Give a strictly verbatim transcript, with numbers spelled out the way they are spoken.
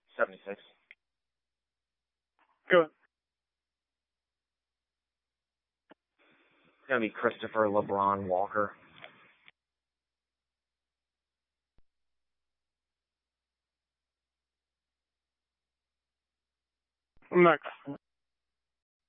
seventy-six. Go. It's gonna be Christopher LeBron Walker. Next.